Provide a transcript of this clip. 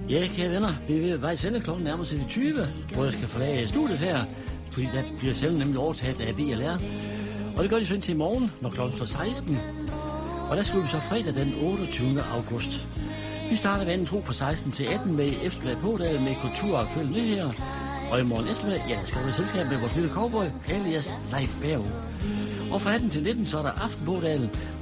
Ja, kære venner, vi er ved vej sendeklokken nærmere sig de 20, hvor jeg skal forlade studiet her, fordi der bliver selv nemlig overtaget af BLR. Og det gør de så indtil i morgen, når klokken slår 16. Og der skal vi så fredag den 28. august. Vi starter vanen tro fra 16 til 18 med eftermiddag på dagen med kulturaktuelle nyheder. Og i morgen eftermiddag, ja, skal vi i selskab med vores lille cowboy, alias Leif Berg. Og fra 18 til 19, så er der aften på dagen,